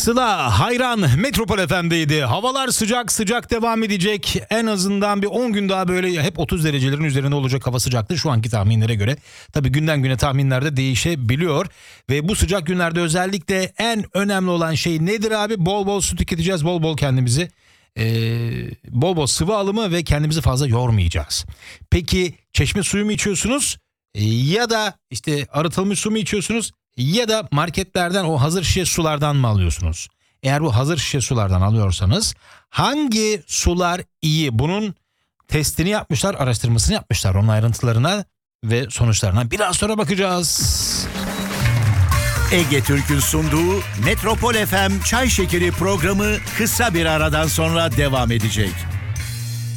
Sıla hayran Metropol FM'deydi. Havalar sıcak sıcak devam edecek. En azından bir 10 gün daha böyle hep 30 derecelerin üzerinde olacak hava sıcaklığı şu anki tahminlere göre. Tabii günden güne tahminlerde değişebiliyor. Ve bu sıcak günlerde özellikle en önemli olan şey nedir abi? Bol bol su tüketeceğiz. Bol bol kendimizi bol bol sıvı alımı ve kendimizi fazla yormayacağız. Peki çeşme suyu mu içiyorsunuz? Ya da işte arıtılmış su mu içiyorsunuz? Ya da marketlerden o hazır şişe sulardan mı alıyorsunuz? Eğer bu hazır şişe sulardan alıyorsanız hangi sular iyi? Bunun testini yapmışlar, araştırmasını yapmışlar. Onun ayrıntılarına ve sonuçlarına biraz sonra bakacağız. Ege Türk'ün sunduğu Metropol FM Çay Şekeri programı kısa bir aradan sonra devam edecek.